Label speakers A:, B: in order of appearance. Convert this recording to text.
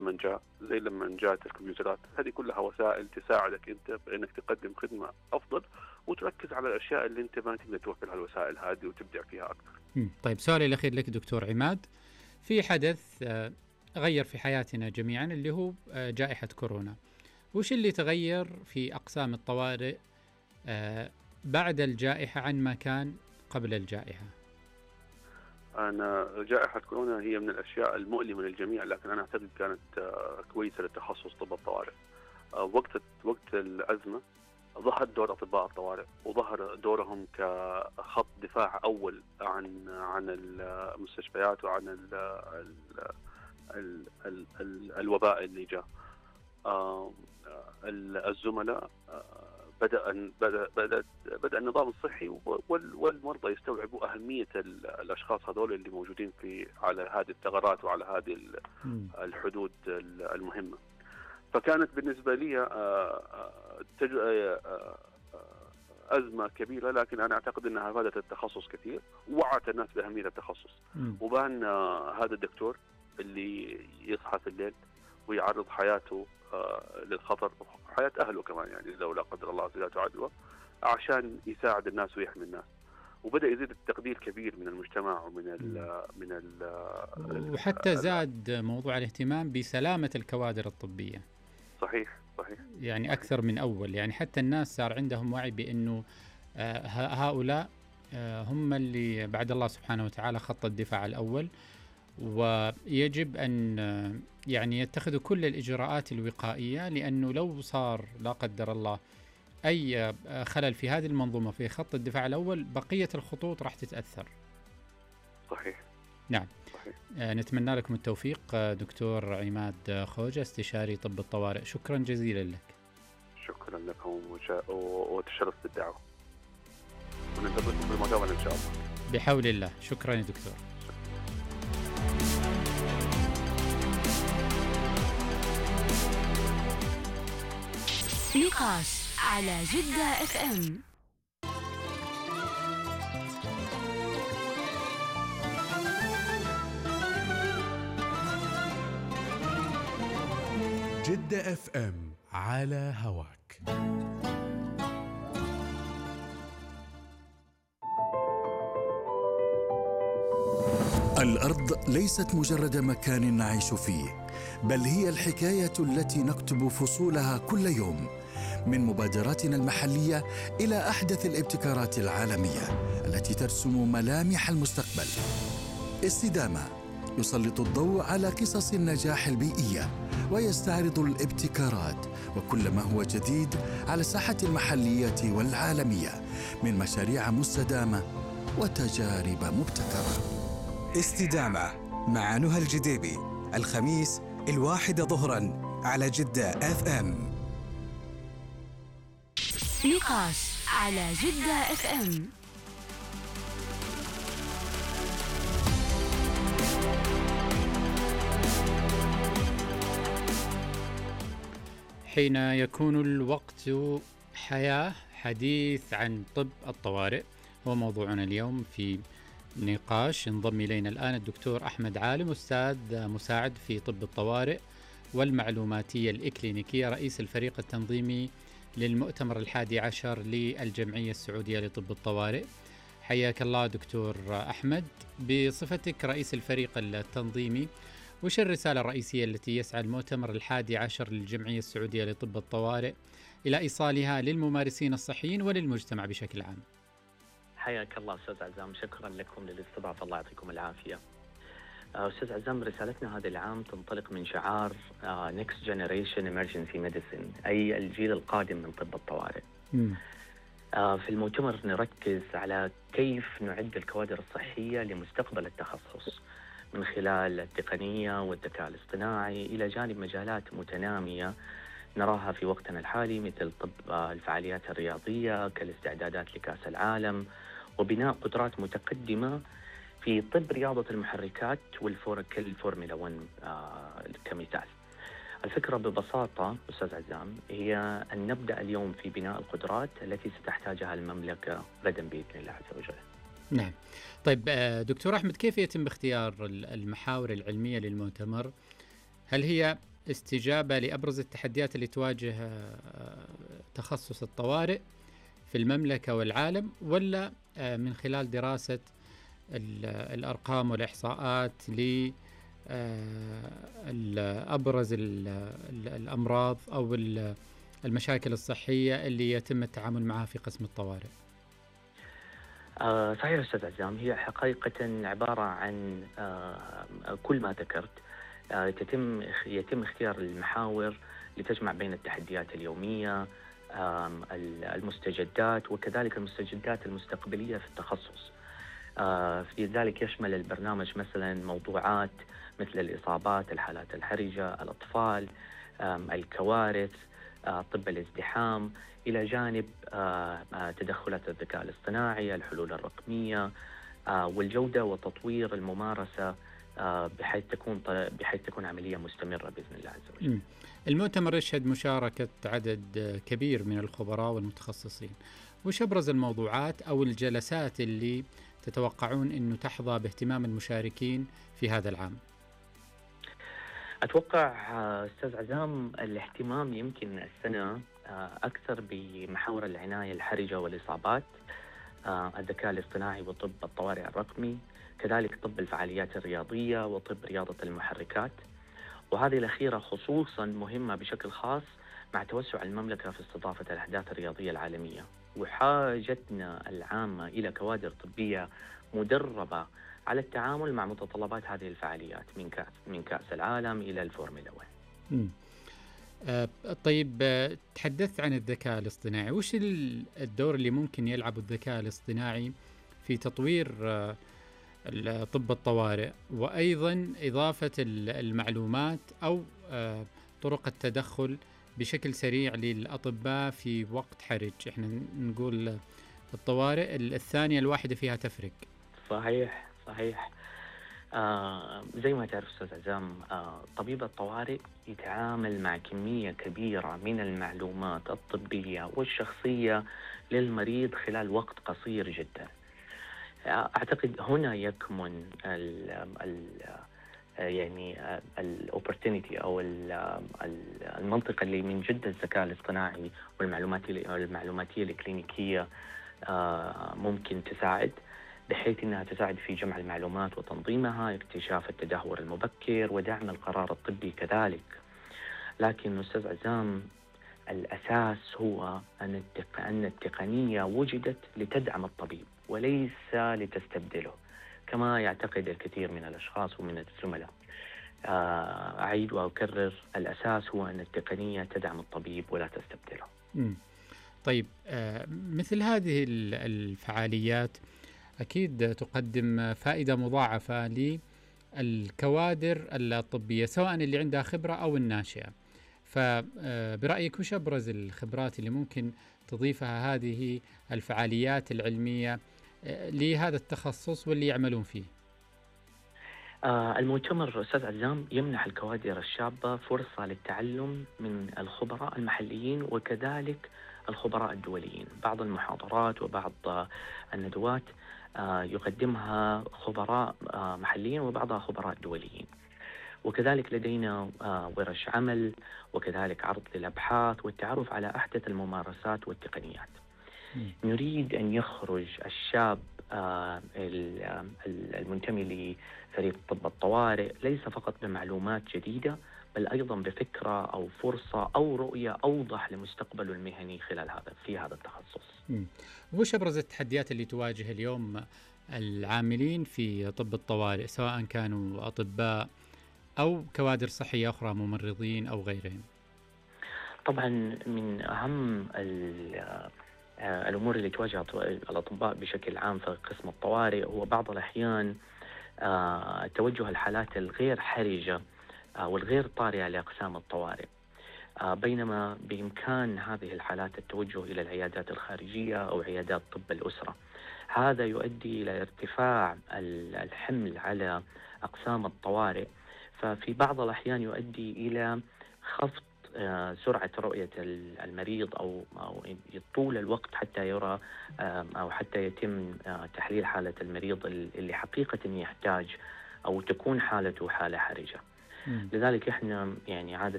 A: زي لما جاءت الكمبيوترات. هذه كلها وسائل تساعدك أنت بأنك تقدم خدمة أفضل وتركز على الأشياء اللي أنت ما تقدر توفرها الوسائل هذه وتبدع فيها أكثر.
B: طيب، سؤالي الأخير لك دكتور عماد. في حدث غير في حياتنا جميعا اللي هو جائحة كورونا. وش اللي تغير في أقسام الطوارئ بعد الجائحة عن ما كان قبل الجائحة؟
A: أنا جائحة كورونا هي من الأشياء المؤلمة للجميع، لكن أنا أعتقد كانت كويسة للتخصص طب الطوارئ. وقت الأزمة ظهر دور أطباء الطوارئ، وظهر دورهم كخط دفاع أول عن المستشفيات وعن الوباء اللي جاء. الزملاء بدأ النظام الصحي والمرضى يستوعبوا أهمية الأشخاص هذول اللي موجودين على هذه الثغرات وعلى هذه الحدود المهمة. فكانت بالنسبة لي أزمة كبيرة، لكن أنا أعتقد أنها فادت التخصص كثير ووعت الناس بأهمية التخصص. وبان هذا الدكتور اللي يصحى في الليل ويعرض حياته للخطر وحياة أهله كمان، يعني لو لا قدر الله زيادة عدوى، عشان يساعد الناس ويحمي الناس. وبدأ يزيد التقدير كبير من المجتمع
B: وحتى زاد موضوع الاهتمام بسلامة الكوادر الطبية.
A: صحيح.
B: يعني أكثر من أول، يعني حتى الناس صار عندهم وعي بأنه هؤلاء هم اللي بعد الله سبحانه وتعالى خط الدفاع الأول، ويجب أن يعني يتخذوا كل الإجراءات الوقائية، لأنه لو صار لا قدر الله أي خلل في هذه المنظومة في خط الدفاع الأول، بقية الخطوط راح تتأثر.
A: صحيح.
B: نعم. صحيح. نتمنى لكم التوفيق دكتور عماد خوجة، استشاري طب الطوارئ. شكرا جزيلا لك.
A: شكرا لكم وتشرفت بالدعوة، وننتظركم في المقابلة إن شاء الله
B: بحول الله. شكرا يا دكتور.
C: نقاش على جدة اف ام.
D: جدة اف ام على هواك.
E: الأرض ليست مجرد مكان نعيش فيه، بل هي الحكاية التي نكتب فصولها كل يوم، من مبادراتنا المحلية إلى أحدث الابتكارات العالمية التي ترسم ملامح المستقبل. استدامة يسلط الضوء على قصص النجاح البيئية ويستعرض الابتكارات وكل ما هو جديد على الساحة المحلية والعالمية من مشاريع مستدامة وتجارب مبتكرة.
F: استدامة مع نهى الجديبي، الخميس 1 ظهرا على جدة اف ام.
C: نقاش على جدة اف ام.
B: حين يكون الوقت حياة، حديث عن طب الطوارئ هو موضوعنا اليوم في نقاش. انضم إلينا الآن الدكتور أحمد عالم، أستاذ مساعد في طب الطوارئ والمعلوماتية الإكلينيكية، رئيس الفريق التنظيمي للمؤتمر 11 للجمعية السعودية لطب الطوارئ. حياك الله دكتور أحمد. بصفتك رئيس الفريق التنظيمي، وش الرسالة الرئيسية التي يسعى المؤتمر 11 للجمعية السعودية لطب الطوارئ إلى إيصالها للممارسين الصحيين وللمجتمع بشكل عام؟
G: حياك الله أستاذ عزام، شكرا لكم للاستضافة، الله يعطيكم العافية. أستاذ عزام، رسالتنا هذا العام تنطلق من شعار Next Generation Emergency Medicine، أي الجيل القادم من طب الطوارئ. في المؤتمر نركز على كيف نعد الكوادر الصحية لمستقبل التخصص من خلال التقنية والذكاء الاصطناعي، إلى جانب مجالات متنامية نراها في وقتنا الحالي مثل طب الفعاليات الرياضية كالاستعدادات لكأس العالم، وبناء قدرات متقدمة في طب رياضة المحركات كالفورمولا 1 كمثال. الفكرة ببساطة أستاذ عزام هي أن نبدأ اليوم في بناء القدرات التي ستحتاجها المملكة غدا بإذن الله عز وجل.
B: نعم. طيب دكتور أحمد، كيف يتم اختيار المحاور العلمية للمؤتمر؟ هل هي استجابة لأبرز التحديات اللي تواجه تخصص الطوارئ في المملكة والعالم، ولا من خلال دراسة الأرقام والإحصاءات لأبرز الأمراض أو المشاكل الصحية اللي يتم التعامل معها في قسم الطوارئ؟
G: صحيح أستاذ عزام، هي حقيقة عبارة عن كل ما ذكرت. يتم اختيار المحاور لتجمع بين التحديات اليومية، المستجدات، وكذلك المستجدات المستقبلية في التخصص. في ذلك يشمل البرنامج مثلا موضوعات مثل الإصابات، الحالات الحرجة، الأطفال، الكوارث، طب الازدحام، إلى جانب تدخلات الذكاء الاصطناعي، الحلول الرقمية، والجودة وتطوير الممارسة، بحيث تكون عملية مستمرة بإذن الله عز وجل.
B: المؤتمر يشهد مشاركة عدد كبير من الخبراء والمتخصصين. وش أبرز الموضوعات أو الجلسات اللي تتوقعون أنه تحظى باهتمام المشاركين في هذا العام؟
G: أتوقع أستاذ عزام الاهتمام يمكن السنة أكثر بمحاور العناية الحرجة والإصابات، الذكاء الاصطناعي وطب الطوارئ الرقمي، كذلك طب الفعاليات الرياضية وطب رياضة المحركات. وهذه الأخيرة خصوصا مهمة بشكل خاص مع توسع المملكة في استضافة الأحداث الرياضية العالمية، وحاجتنا العامة إلى كوادر طبية مدربة على التعامل مع متطلبات هذه الفعاليات من كأس العالم إلى الفورمولا
B: 1. طيب، تحدثت عن الذكاء الاصطناعي. وش الدور اللي ممكن يلعب الذكاء الاصطناعي في تطوير طب الطوارئ، وأيضا إضافة المعلومات أو طرق التدخل بشكل سريع للأطباء في وقت حرج؟ احنا نقول الطوارئ الثانية الواحدة فيها تفرق.
G: صحيح. زي ما تعرف أستاذ عزام، طبيب الطوارئ يتعامل مع كمية كبيرة من المعلومات الطبية والشخصية للمريض خلال وقت قصير جدا. أعتقد هنا يكمن الأوبورتونيتي أو المنطقة اللي من جد الذكاء الاصطناعي والمعلوماتية الكلينيكية ممكن تساعد، بحيث أنها تساعد في جمع المعلومات وتنظيمها، اكتشاف التدهور المبكر، ودعم القرار الطبي كذلك. لكن أستاذ عزام، الأساس هو أن التقنية وجدت لتدعم الطبيب وليس لتستبدله، كما يعتقد الكثير من الأشخاص ومن الزملاء. أعيد وأكرر، الأساس هو أن التقنية تدعم الطبيب ولا تستبدله.
B: طيب، مثل هذه الفعاليات أكيد تقدم فائدة مضاعفة للكوادر الطبية، سواء اللي عندها خبرة أو الناشئة. فبرأيك وش أبرز الخبرات اللي ممكن تضيفها هذه الفعاليات العلمية لهذا التخصص واللي يعملون فيه؟
G: المؤتمر أستاذ عزام يمنح الكوادر الشابة فرصة للتعلم من الخبراء المحليين وكذلك الخبراء الدوليين. بعض المحاضرات وبعض الندوات يقدمها خبراء محليين وبعضها خبراء دوليين، وكذلك لدينا ورش عمل وكذلك عرض للأبحاث والتعرف على أحدث الممارسات والتقنيات. نريد أن يخرج الشاب المنتمي لفريق طب الطوارئ ليس فقط بمعلومات جديدة، بل أيضا بفكرة أو فرصة أو رؤية أوضح لمستقبله المهني في هذا التخصص.
B: وش أبرز التحديات اللي تواجه اليوم العاملين في طب الطوارئ، سواء كانوا أطباء أو كوادر صحية أخرى، ممرضين أو غيرهم؟
G: طبعا من أهم الأمور اللي تواجه الأطباء بشكل عام في قسم الطوارئ هو بعض الأحيان توجه الحالات الغير حرجة والغير طارئة لأقسام الطوارئ، بينما بإمكان هذه الحالات التوجه إلى العيادات الخارجية أو عيادات طب الأسرة. هذا يؤدي إلى ارتفاع الحمل على أقسام الطوارئ، ففي بعض الأحيان يؤدي إلى خفض سرعة رؤية المريض أو طول الوقت حتى يرى أو حتى يتم تحليل حالة المريض اللي حقيقة يحتاج أو تكون حالته حالة حرجة. لذلك احنا يعني عادة